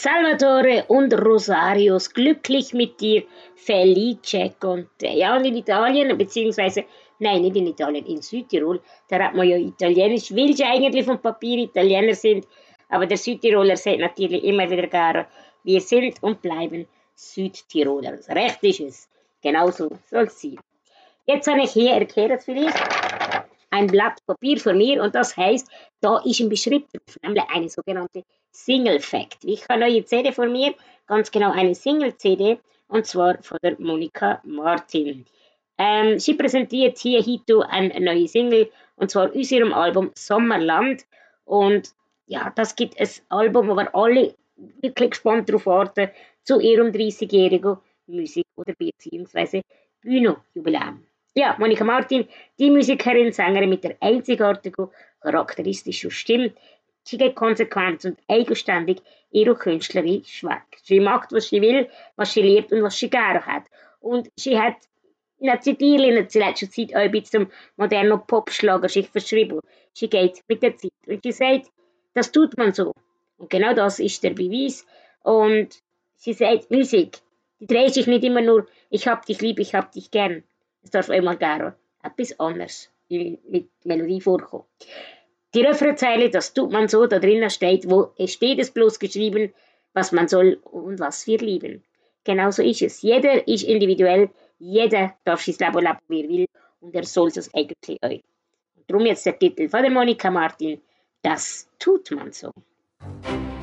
Salvatore und Rosarios, glücklich mit dir, Felice con te. Ja, und in Italien, beziehungsweise, nein, nicht in Italien, in Südtirol, da hat man ja Italienisch, will ja eigentlich vom Papier Italiener sind, aber der Südtiroler sagt natürlich immer wieder gar, wir sind und bleiben Südtiroler. Recht ist es. Genauso soll es sein. Jetzt habe ich hier, erklärt vielleicht, ein Blatt Papier vor mir und das heißt, da ist ein Beschrieb drauf, nämlich eine sogenannte Single Fact. Ich habe eine neue CD vor mir, ganz genau eine Single CD und zwar von der Monika Martin. Sie präsentiert hier heute eine neue Single und zwar aus ihrem Album Sommerland und ja, das gibt ein Album, wo wir alle wirklich gespannt darauf warten, zu ihrem 30-jährigen Musik- oder beziehungsweise Bühnenjubiläum. Ja, Monika Martin, die Musikerin, Sängerin mit der einzigartigen, charakteristischen Stimme, sie geht konsequent und eigenständig ihre künstlerische Weg. Sie macht, was sie will, was sie liebt und was sie gerne hat. Und sie hat in der letzten Zeit auch ein bisschen zum modernen Popschlager sich verschrieben. Sie geht mit der Zeit und sie sagt, das tut man so. Und genau das ist der Beweis. Und sie sagt, Musik, die dreht sich nicht immer nur, ich hab dich lieb, ich hab dich gern. Es darf immer gerne etwas anderes mit Melodie vorkommen. Die Refrainzeile, das tut man so, da drinnen steht, wo es steht es bloß geschrieben, was man soll und was wir lieben. Genauso ist es. Jeder ist individuell, jeder darf sein Leben leben, wie er will, und er soll das eigentlich auch. Und darum jetzt der Titel von der Monika Martin, das tut man so.